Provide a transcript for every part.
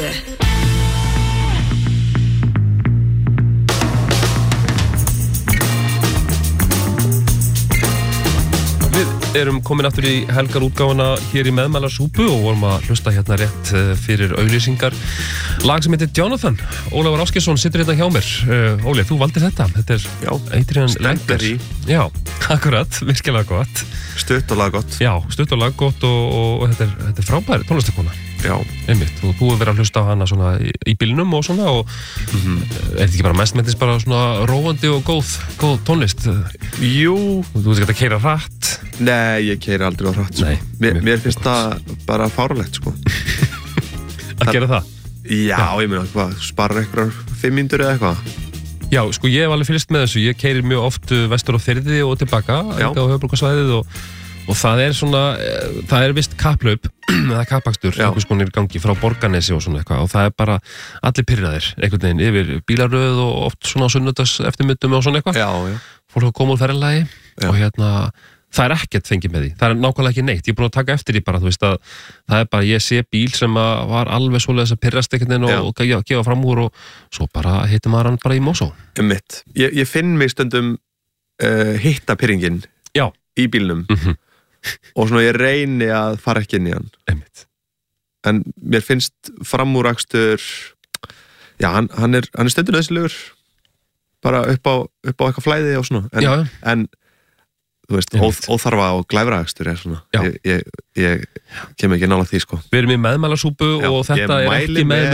Við erum komin aftur í helgarútgáfuna hér í meðmælarsúpu og vorum að hlusta hérna rétt fyrir auglýsingar. Lag sem heitir Jonathan. Ólafur Ásgeirsson situr hérna hjá mér. Óli, þú valdir þetta. Þetta Adrian Lenker. Já, akkurat, virkilega gott. Stutt og laggott. Já, stutt og laggott og þetta er frábær tónlistakona. Já. Einmitt, og þú hefur verið að hlusta á hana svona í bílnum og svona og er þetta ekki bara mestmættis bara svona róandi og góð tónlist? Jú. Þú veist ekki að keyra hratt? Nei, ég keyri aldrei á hratt, sko. Nei. Mér finnst það bara fáránlegt, sko. Að gera það? Já, ég meina, hvað, sparar eitthvað 5 mínútur eða eitthvað? Já, sko ég hef alveg fylgst með þessu. Ég keyri mjög oft vestur á Firði og tilbaka á höfuðborgarsvæðið og það er svona, það er vist kapplaup eða kappakstur, einhvers konar í gangi frá Borgarnesi og svona eitthvað og það er bara allir pirraðir einhvern veginn yfir bílaröð og oft svona á sunnudags eftirmyndum og svona eitthvað. Já. Fólk að koma úr ferðalagi og það er ekkert fengið með því. Það er nákvæmlega ekki neitt. Ég er búin að taka eftir því bara, þú veist að það er bara, ég sé bíl sem var alveg svoleiðis að pirrast einhvern veginn og gefa fram úr og svo bara hittir maður hann bara í mósó. Mitt. Ég finn mig stundum hitta pirringin í bílnum. Og svona ég reyni að fara ekki inn í hann. Einmitt. En mér finnst framúrakstur hann er stundum nauðsynlegur bara upp á eitthvað flæði og svona en þú veist, óþarfa og glæfraakstur er svona ég kem ekki nála því, sko. Við erum í meðmælarsúpu og þetta er ekki með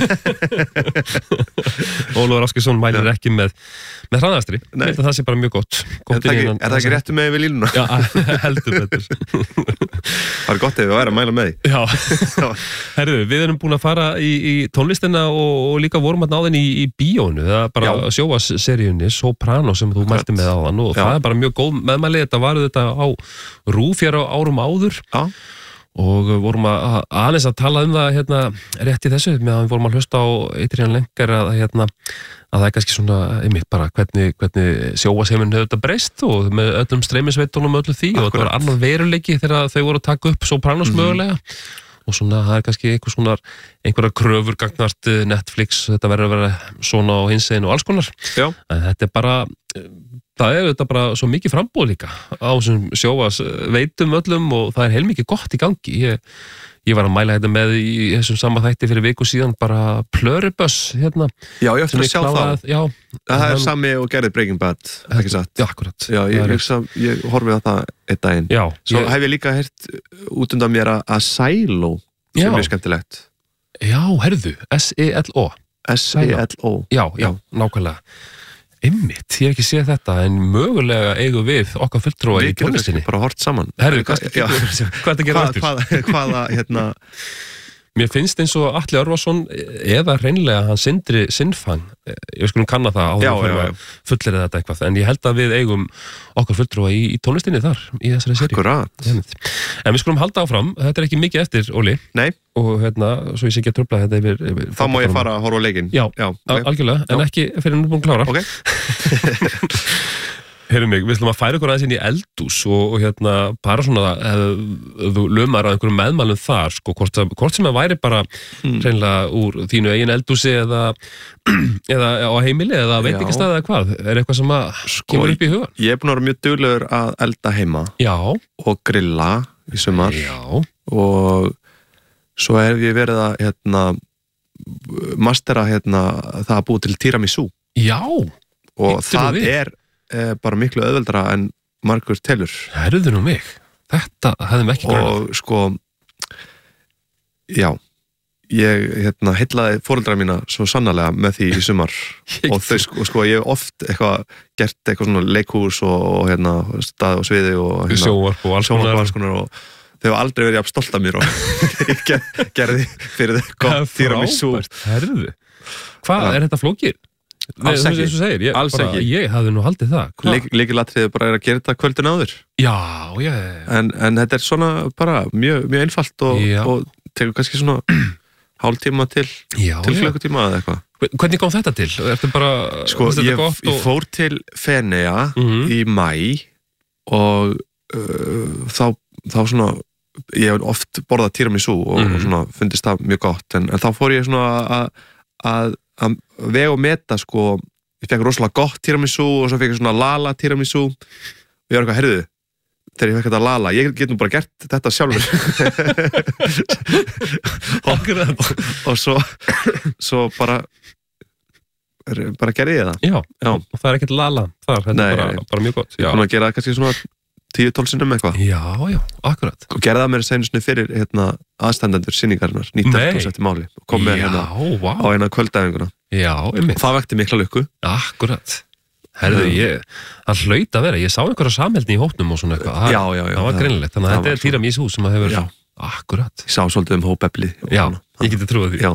Ólafur Ásgeirsson mælir ekki með hraðastri. Ég held að það sé bara mjög gott. Er það ekki réttu með við línuna? Já, heldur betur. Það er gott ef við væri að mæla með því. Já. Herðu, við erum búin að fara í tónlistina og líka vorum að náðin í bíónu. Það er bara sjóaseríunni Soprano sem þú mælti með áðan og það er bara mjög góð meðmæli. Þetta var þetta á RÚV á árum áður og vorum aðeins að tala um það hérna rétt í þessu meðan við vorum að hlusta á Adrian Lenker að það er kannski svona einmitt bara hvernig sjóasheiminn hefur þetta breyst og með öllum streymisveitunum og öllu því og þetta var annar veruleiki þegar þau voru að taka upp Sopranos mögulega og svona það er kannski einhverjar kröfur gagnvart Netflix, þetta verður að vera svona á hinsegin og alls konar. En þetta er bara það er þetta bara svo mikið frambúð líka á þessum sjóasveitum öllum og það er heilmikið gott í gangi. Ég var að mæla þetta með í þessum sama þætti fyrir viku síðan bara Pluribus hérna. Já, ég ætti að sjá það. Já. Það er sami og gerði Breaking Bad, ekki satt? Já, akkurat. Já, ég horfið á það einn daginn. Já. Svo hef ég líka heyrt út undan mér að Silo sem er skemmtilegt. Já, herðu, S-E-L-O. S-E-L-O. Já, nákvæmlega. Einmitt, ég hef ekki séð þetta en mögulega eigum við okkar fulltrúa í tónlistinni. Við bara hort saman. Herru, hvað þetta gerir aftur? Hvaða, Mér finnst eins og Atli Örvarsson eða hreinlega hann Sindri Sinfang, ég skulum kanna það áður að fullera þetta eitthvað, en ég held að við eigum okkar fulltrúa í tónlistinni þar, í þessari seríu. Akkurat. En við skulum halda áfram, þetta er ekki mikið eftir, Óli. Nei. Og svo ég sé ekki að trufla þetta yfir þá má ég fara að horfa á leikinn. Já, algjörlega, en ekki fyrir nú búin klára. Ok. Heyrðu mig, við ætlum að færa ykkur aðeins inn í eldhús og bara svona þú lumar á einhverjum meðmælum þar, sko, hvort sem það væri bara hreinlega úr þínu eigin eldhúsi eða á heimili eða veitingastað eða hvað, er eitthvað sem kemur upp í hugan? Ég er búin að vera mjög duglegur að elda heima og grilla í sumar og svo hef ég verið að mastera það að búa til tiramisu. Já! Og það er bara miklu auðveldara en margur telur. Herðu nú mig, þetta hefðum ekki grunað. Og sko, ég heillaði foreldra mína svo sannarlega með því í sumar og þau sko, ég hef oft gert eitthvað svona leikhús og stað og sviði og sjóvarp og alls konar og þau hafa aldrei verið jafn stolt af mér og ég gerði fyrir þau gott tiramisu. Herðu, hvað er þetta flókið? Alls ekki. Ég hafði nú haldið það. Lykilatriðið bara er að gera þetta kvöldin áður. Já. En þetta er svona bara mjög einfalt og tekur kannski svona hálftíma til klukkutíma eða eitthvað. Hvernig kom þetta til? Ertu bara sko, ég fór til Feneyja í maí og þá svona ég hef oft borðað tiramisu og svona fundist það mjög gott en þá fór ég svona að vega og meta sko, ég fekk rosalega gott tiramisu og svo fekk ég svona lala tiramisu og ég var eitthvað, heyrðu þegar ég fekk þetta lala, ég get nú bara gert þetta sjálfur og svo bara gerði ég það já, og það er ekkert lala þar, þetta er bara mjög gott og að gera það kannski svona 10-12 sinnum eitthvað já, akkurat og gerði það mér seinusni fyrir aðstandendur sýningarinnar, nýtt eftir máli og kom með á eina kvöldæfinguna og það vekti mikla lukku akkurat herðu, það hlaut að vera, ég sá einhverja samheldni í hópnum og svona eitthvað það var greinilegt, þannig að þetta er tiramisu sem að hefur akkurat ég sá svolítið hópefli já, ég geti trúið því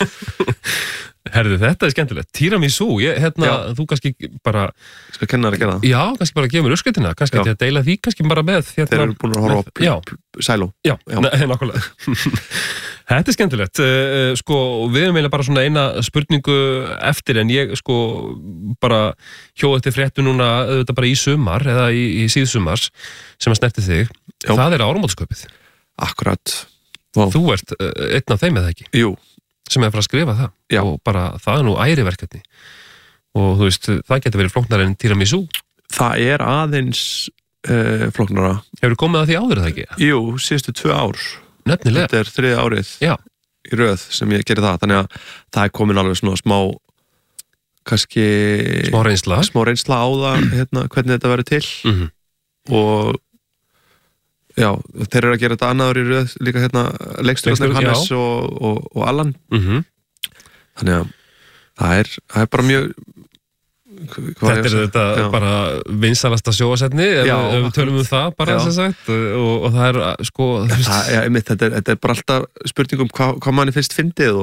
herðu, þetta er skemmtilegt tiramisu, þú kannski bara skal kenna þér að gera það já, kannski bara gefa mér uppskriftina, kannski til að deila því kannski bara með þeir eru búin að horfa á Sæló já, nákvæmlega þetta er skemmtilegt, sko við erum eiginlega bara svona eina spurningu eftir en ég sko bara hjóði til fréttu núna auðvitað bara í sumar eða í síðsumars sem að snerti þig, það er áramótaskaupið akkurat þú ert einn af þeim eða ekki? Jú sem er að fara að skrifa það og bara það er nú æriverkefni og þú veist, það getur verið flóknara en tiramisu það er aðeins flóknara hefur komið að því áður það ekki? Jú, síðustu 2 ár nefnilega þetta er 3. árið í röð sem ég gerir það þannig að það er komin alveg svona smá kannski smá reynsla á það hvernig þetta verður til og já, þeir eru að gera þetta annaður í röð líka leikstjórnir Hannes og Allan þannig að það er bara mjög þetta er þetta bara vinsalasta sjóasetni ef við tölum það bara sem sagt og það er sko þetta er bara alltaf spurningum hvað manni finnst fyndið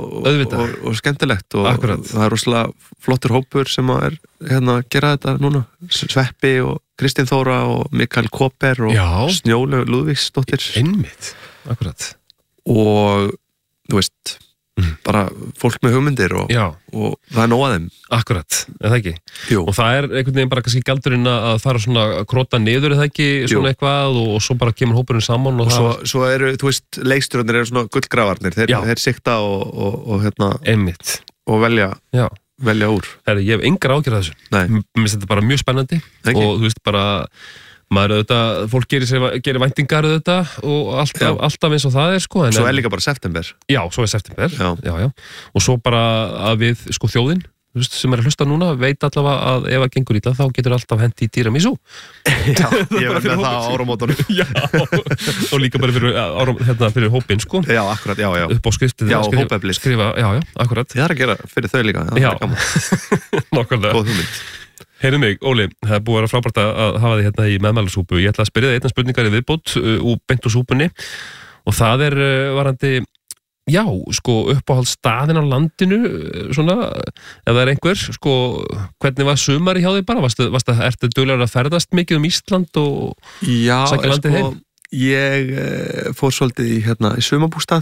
og skemmtilegt og það er rosalega flottur hópur sem er að gera þetta núna Sveppi og Kristín Þóra og Mikael Koper og Snjólaug Lúðvíksdóttir einmitt, akkurat og þú veist bara fólk með hugmyndir og það er nóg að þeim akkurat, er það ekki? Jú. Og það er einhvern veginn bara kannski galdurinn að fara svona að króta niður er það ekki svona eitthvað og svo bara kemur hópurinn saman og svo eru, þú veist, leikstjórnir eru svona gullgrafarnir, þeir sikta og einmitt og velja úr ég hef engar ágjörð þessu mér finnst þetta bara mjög spennandi og þú veist bara maður auðvitað, fólk gerir væntingar auðvitað og alltaf eins og það er sko svo er líka bara september svo er september og svo bara að við sko þjóðin sem er að hlusta núna veit allavega að ef það gengur illa þá getur alltaf hent í tiramisu ég verð með það á áramótunum og líka bara fyrir hópinn sko akkurat, upp á skriftið hópeflið skrifa, akkurat ég þarf að gera fyrir þau líka nákvæmlega góð hugmynd heyrðu mig, Óli, það er búið að vera frábært að hafa þig í meðmælasúpu. Ég ætla að spyrja þig einna spurningar í viðbót beint úr súpunni og það er varandi, sko uppáhaldsstaðin á landinu, svona, ef það er einhver, sko, hvernig var sumari hjá þig bara? Ertu duglegur að ferðast mikið Ísland og sækja landið heim? Ég fór svolítið í sumarbústað.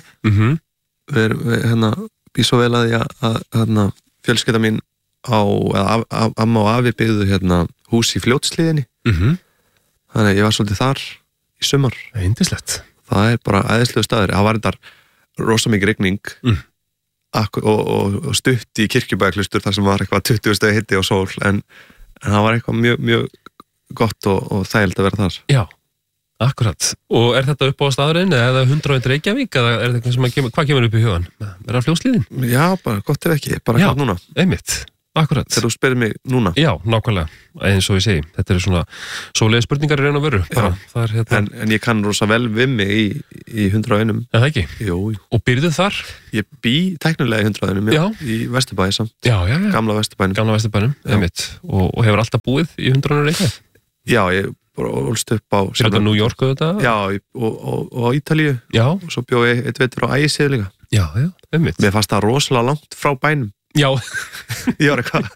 Býð svo vel að fjölskylda mín amma og afi byggðu hús í Fljótshlíðinni þannig að ég var svolítið þar í sumar. Yndislegt. Það er bara æðislegu staður. Það var þetta rosa mikið rigning og stutt í Kirkjubæjarklaustur þar sem var eitthvað 20 stigi hiti og sól en það var eitthvað mjög, mjög gott og þægild að vera þar. Já, akkurat. Og er þetta upp á staðurinn eða 100 Reykjavík eða er þetta sem hvað kemur upp í hugan? Er það Fljótshlíðin? Já, bara gott ef ekki, bara hvað núna. Einmitt. Akkurat. Þegar þú spyrir mig núna. Já, nákvæmlega, eins og ég segi. Þetta eru svona svoleiðis spurningar í raun og veru. Það er, en ég kann rosa vel við mig í 101. Er það ekki? Jú. Og býrðu þar? Ég bý teknilega í 101. Í Vesturbæ samt. Já. Gamla Vesturbænum. Einmitt. Og hefur alltaf búið í 101 Reykjavík? Já, ég bara ólst upp á... Sjálf New York og þetta? Já, og á Ítalíu. Já. Og svo bjó ég eitt vetur á Ægisíðu líka. Já, einmitt. Mér fannst það rosalega langt frá bænum. Já. Ég var eitthvað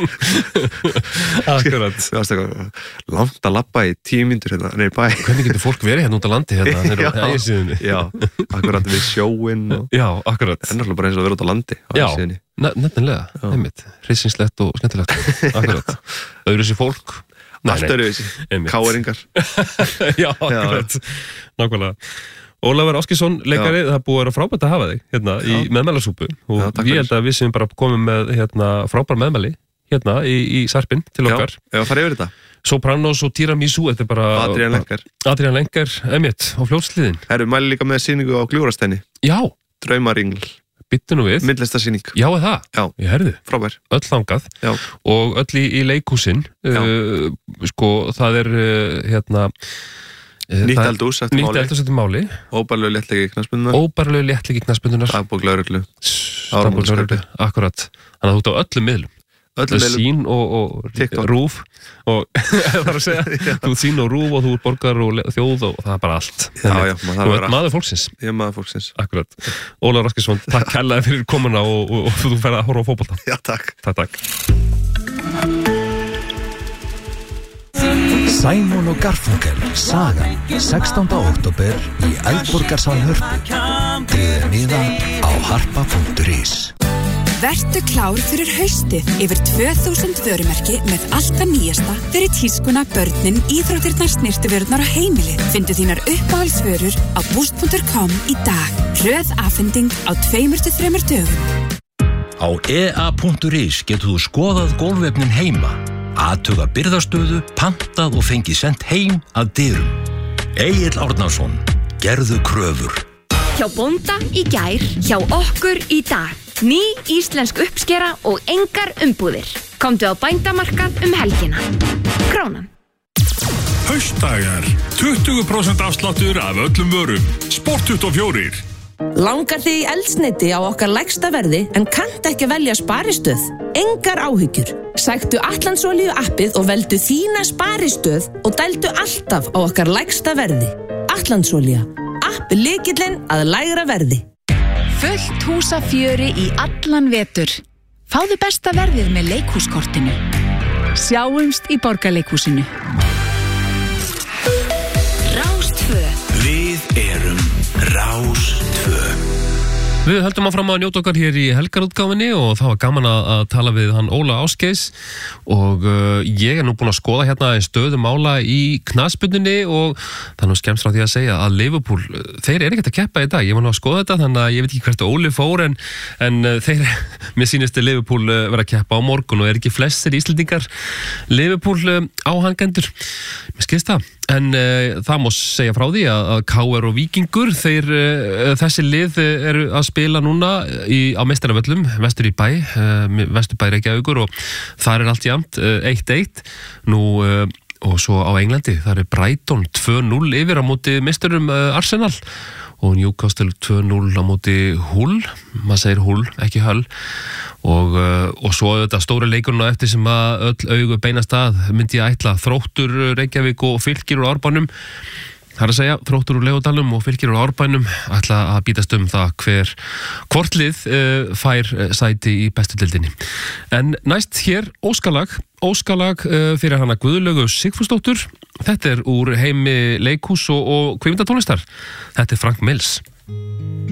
akkurat langt að labba í 10 mínútur neyri bæ. Hvernig getur fólk verið út á landi já, akkurat við sjóin já, akkurat ennarlega bara eins og að vera út á landi já, nefnilega, einmitt hreisinslegt og skemmtilegt akkurat, öðru sér fólk Allt öruvísi, káeringar. Já, akkurat, nákvæmlega. Ólafur Áskilsson, leikari, það búið að vera frábært að hafa þig hérna í meðmælasúpu og ég held að við sem bara komum með hérna frábær meðmæli hérna í sarpinn til okkar. Já, fara yfir þetta. Sopranos og tiramisu, þetta bara Adrian Lenker, emitt, á Fljótshlíðin. Herru, mæli líka með sýningu á Gljúfrasteini. Já. Draumaringl. Bittu nú við. Myndlistarsýning. Já, það? Já. Ég herði. Frábær. Öll þangað. Já. Og öll í leikhúsin. Sko, það hérna nýtt eldhús eftir máli. Óbærilegu léttleiki knattspyrnunnar. Dagbók lögreglu. Akkurat. Þannig að þú ert á öllum miðlum. Sín og rúf og það að segja, þú sín og rúf og þú ert borgar og þjóð og það er bara allt. Þú ert maður fólksins. Ég er maður fólksins. Akkurat. Ólafur Áskilsson, takk kærlega fyrir komuna og þú ferð að horfa á fótbolta. Já, takk. Takk. Simon og Garfunkel, sagan, 16. október í Eldborgarsal Hörpu. Tryggðu miða á harpa.is. Vertu klár fyrir haustið yfir 2000 vörumerki með allt það nýjasta fyrir tískuna, börnin, íþróttirnar, snyrtivörurnar og heimilið. Findu þínar uppáhaldsvörur á boost.com í dag. Hröð afhending á 2-3 dögum. Á ea.is getur þú skoðað gólfefnin heima, athuga birgðastöðu, pantað og fengið sent heim að dyrum. Egill Árnason, gerðu kröfur. Hjá bónda í gær, hjá okkur í dag. Ný íslensk uppskera og engar umbúðir. Komdu á bændamarkað helgina. Krónan. Haustdagar. 20% afsláttur af öllum vörum. Sport24. Langar þig í eldsneyti á okkar lægsta verði en kannt ekki velja sparistöð? Engar áhyggjur. Sæktu Atlandsolíu appið og veldu þína sparistöð og dældu alltaf á okkar lægsta verði. Atlandsolía. App lykillinn að lægra verði. Fullt húsafjöri í allan vetur. Fáðu besta verðið með leikhúskortinu. Sjáumst í Borgarleikhúsinu. Rás2. Við erum Rás2. Við höldum áfram að njóta okkar hér í helgarútgáfinni og það var gaman að tala við hann Óla Ásgeis og ég er nú búinn að skoða hérna stöðu mála í knattspyrnunni og það er nú skemmst frá því að segja að Liverpool, þeir eru ekkert að keppa í dag, ég var nú að skoða þetta þannig að ég veit ekki hvert Óli fór en þeir, mér sýnist Liverpool vera að keppa á morgun og er ekki flestir íslendingar Liverpool áhangendur, mér skilst það. En það má segja frá því að KR og Víkingur, þessi lið eru að spila núna á meistaravöllum, vestur í bæ, vesturbæ Reykjavíkur og þar er allt jafnt, 1-1. Nú, og svo á Englandi, þar er Brighton 2-0 yfir á móti meisturum Arsenal og Newcastle 2-0 á móti Hull, maður segir Hull, ekki Hull og svo þetta stóra leikurinn á eftir sem að öll augu beinast að myndi ég ætla Þróttur Reykjavík og Fylkir úr Árbænum það er að segja Þróttur úr Laugardalnum og Fylkir úr Árbænum ætla að bítast það hvort lið fær sæti í bestu deildinni en næst hér Óskalag fyrir hana Guðlaugu Sigfúsdóttur þetta er úr heimi leikhús og kvikmyndatónlistar þetta er Frank Mills